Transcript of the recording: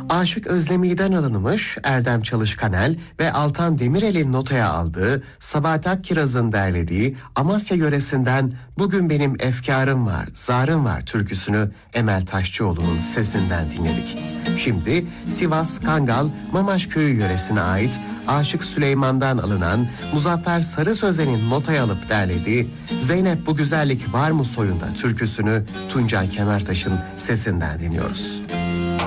Aşık Özlemi'den alınmış Erdem Çalışkanel ve Altan Demirel'in notaya aldığı, Sabahat Akkiraz'ın derlediği Amasya yöresinden "Bugün Benim Efkarım Var, Zarım Var" türküsünü Emel Taşçıoğlu'nun sesinden dinledik. Şimdi Sivas, Kangal, Mamaş Köyü yöresine ait Aşık Süleyman'dan alınan Muzaffer Sarı Sözen'in notaya alıp derlediği "Zeynep Bu Güzellik Var mı Soyunda" türküsünü Tuncay Kemertaş'ın sesinden dinliyoruz.